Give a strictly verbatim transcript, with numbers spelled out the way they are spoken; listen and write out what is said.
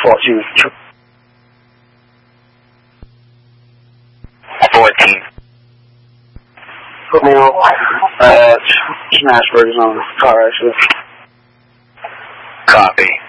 fourteen. fourteen. Put me on, uh, Smashburgers on the car accident. Copy.